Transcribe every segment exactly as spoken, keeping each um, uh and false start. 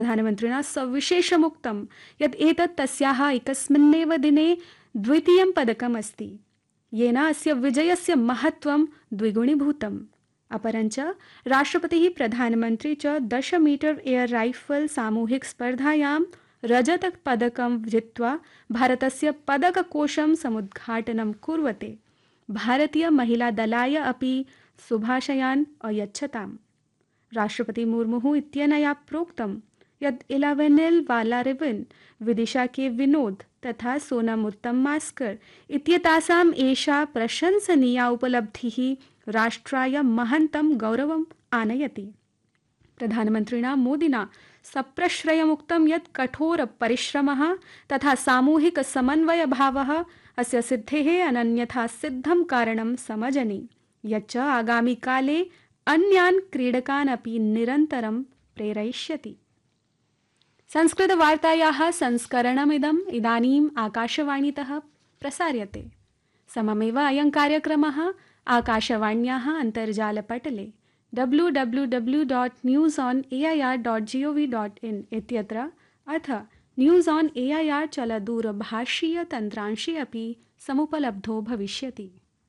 प्रधानमन्त्रिणा सविशेषमुक्तं यत् एतत् तस्याः एकस्मिन्नेव दिने द्वितीयं पदकमस्ति, येन अस्य विजयस्य महत्त्वं द्विगुणीभूतम्। अपरञ्च राष्ट्रपतिः प्रधानमन्त्री च दश मीटर एयर राइफल सामूहिक स्पर्धायां रजतपदकं जित्वा भारतस्य पदककोशं समुद्घाटनं कुर्वते भारतीय महिलादलाय अपि शुभाशयान् अयच्छताम्। राष्ट्रपति मुर्मुः इत्यनया प्रोक्तं यत् इलेवेनिल वालारिवन्, विदिशा के विनोद तथा सोनम उत्तम मास्कर इत्येतासाम् एषा प्रशंसनीया उपलब्धिः राष्ट्राय महन्तं गौरवम् आनयति। प्रधानमन्त्रिणा मोदिना सप्रश्रयमुक्तं यत् कठोर परिश्रमः तथा सामूहिक समन्वयभावः अस्य सिद्धेः अनन्यथा सिद्धं कारणं समजनि, यच्च आगामि काले अन्यान् क्रीडकान् अपि निरन्तरं प्रेरयिष्यति। संस्कृतवार्तायाः संस्करणमिदम् इदानीम् आकाशवाणीतः प्रसार्यते। सममेव अयं कार्यक्रमः आकाशवाण्याः अन्तर्जालपटले W W W dot news on A I R dot G O V dot in इत्यत्र अथ news on A I R चलदूरभाषीयतन्त्रांशे अपि समुपलब्धो भविष्यति।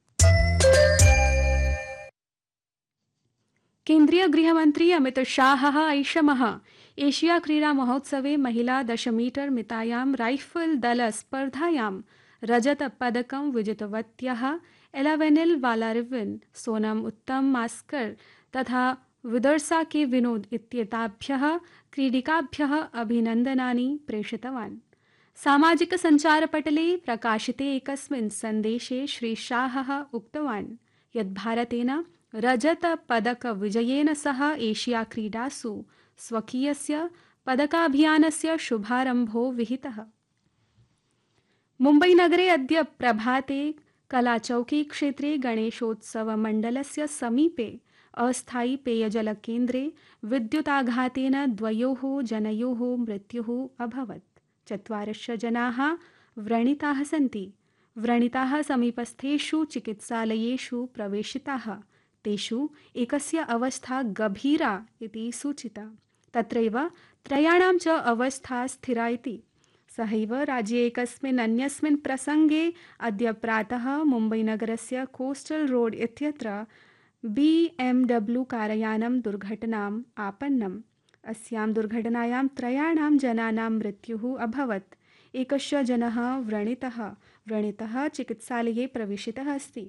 केन्द्रीय गृहमन्त्री अमित शाहः ऐषमः एशिया क्रीडा महोत्सवे महिला दश मीटर मितायां राइफल दल स्पर्धायां रजतपदकं विजितवत्यः इलेवेनिल वालारिवन्, सोनम उत्तम मास्कर तथा विदर्सा के विनोद इत्येताभ्यः क्रीडिकाभ्यः अभिनन्दनानि प्रेषितवान्। सामाजिक सञ्चारपटले प्रकाशिते एकस्मिन् सन्देशे श्री शाहः उक्तवान् यत् भारतेन रजतपदकविजयेन सह एशिया क्रीडासु स्वकीयस्य पदकाभियानस्य शुभारम्भो विहितः। मुम्बईनगरे अद्य प्रभाते कलाचौकी क्षेत्रे गणेशोत्सवमण्डलस्य समीपे अस्थायी पेयजलकेन्द्रे विद्युताघातेन द्वयोः जनयोः मृत्युः अभवत्। चत्वारश्च जनाः व्रणिताः सन्ति। व्रणिताः समीपस्थेषु चिकित्सालयेषु प्रवेशिताः। तेषु एकस्य अवस्था गभीरा इति सूचिता। तत्रैव त्रयाणां च अवस्था स्थिरा इति। सहैव राज्ये एकस्मिन् अन्यस्मिन् प्रसङ्गे अद्य प्रातः मुम्बईनगरस्य कोस्टल रोड इत्यत्र बी एम डब्ल्यू कारयानं दुर्घटनाम् आपन्नम्। अस्यां दुर्घटनायां त्रयाणां जनानां मृत्युः अभवत्। एकश्च जनः व्रणितः व्रणितः चिकित्सालये प्रवेशितः अस्ति।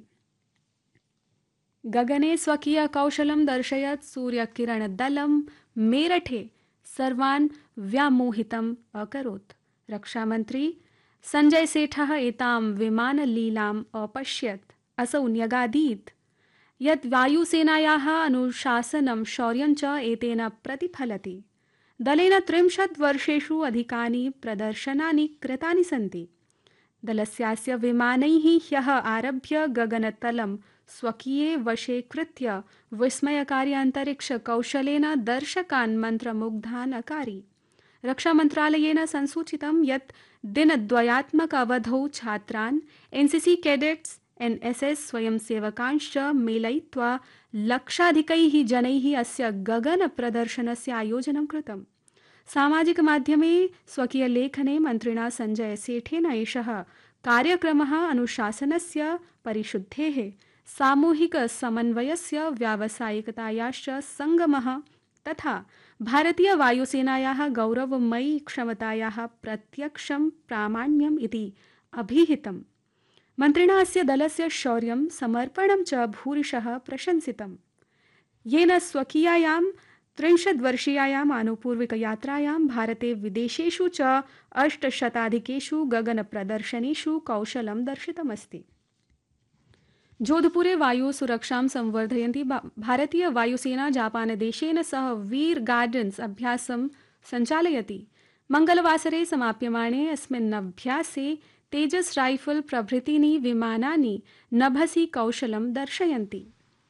गगने स्वकीय कौशलं दर्शयत् सूर्यकिरणदलं मेरठे सर्वान् व्यामोहितम् अकरोत्। रक्षामन्त्री संजय सेठः एतां विमानलीलाम् अपश्यत्। असौ न्यगादीत् यत् वायुसेनायाः अनुशासनं शौर्यं च एतेन प्रतिफलति। दलेन त्रिंशत् वर्षेषु अधिकानि प्रदर्शनानि कृतानि सन्ति। दलस्यास्य विमानैः ह्यः आरभ्य गगनतलं स्वकीये वशे कृत्य विस्मयकारी अन्तरिक्षकौशलेन दर्शकान् मन्त्रमुग्धान् अकारि। रक्षामन्त्रालयेन संसूचितं यत् दिनद्वयात्मक अवधौ छात्रान्, एनसीसी कैडेट्स्, एनएसएस स्वयंसेवकांश्च मेलयित्वा लक्षाधिकैः जनैः अस्य गगनप्रदर्शनस्य आयोजनं कृतम्। सामाजिकमाध्यमे स्वकीयलेखने मन्त्रिणा संजय सेठेन एषः कार्यक्रमः अनुशासनस्य, परिशुद्धेः, सामूहिक समन्वयस्य, व्यावसायिकतायाश्च संगमः तथा भारतीय वायुसेनायाः गौरवमयी क्षमतायाः प्रत्यक्षं प्रामाण्यम् इति अभिहितम्। मन्त्रिणा अस्य दलस्य शौर्यं, समर्पणं च भूरिशः प्रशंसितम्, येन स्वकीयायां त्रिंशद्वर्षीयायाम् आनुपूर्विकयात्रायां भारते विदेशेषु च अष्टशताधिकेषु गगनप्रदर्शनेषु कौशलं दर्शितमस्ति। जोधपुरे वायुसुरक्षां संवर्धयन्ती भारतीय वायुसेना जापानदेशेन सह वीर गार्डन्स अभ्यासं सञ्चालयति। मंगलवासरे समाप्यमाणे अस्मिन् अभ्यासे तेजस राइफल प्रभृतीनि विमानानि नभसि कौशलं दर्शयन्ति।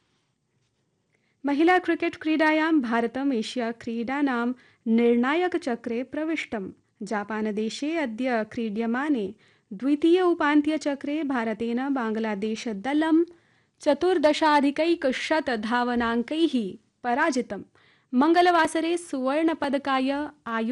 महिला क्रिकेट क्रीडायां भारतम् एशिया क्रीडानां निर्णायकचक्रे प्रविष्टम्। जापानदेशे अद्य क्रीड्यमाने द्वितीय उपान्त्यचक्रे भारतेन बांग्लादेशदलं चतुर्दशाधिकैकशत धावनाङ्कैः पराजितम्। मङ्गलवासरे सुवर्णपदकाय आयो